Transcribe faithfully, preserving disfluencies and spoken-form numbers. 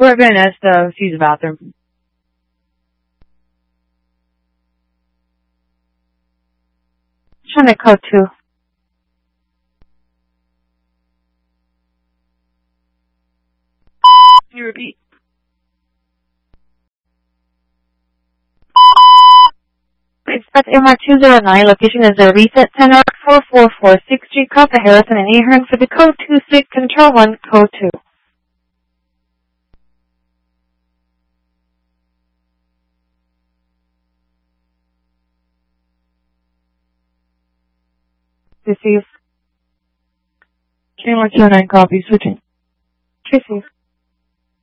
We're going to ask to use the bathroom. Trying to code two. Can you repeat? Express M R two zero nine, location is a reset center, four four four sixth Street, Costa Harrison and Ahern for the code two six, control one, code two. Receive. M R two zero nine, copy, switching. Receive.